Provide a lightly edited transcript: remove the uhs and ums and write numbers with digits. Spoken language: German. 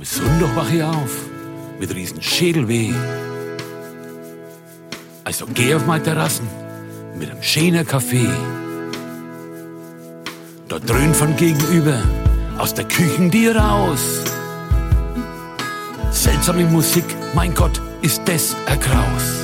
Am Sonntag wach ich auf mit riesen Schädelweh. Also geh auf meine Terrassen mit einem schönen Kaffee. Da dröhnt von gegenüber aus der Küchen die raus. Seltsame Musik, mein Gott, ist das ein Graus.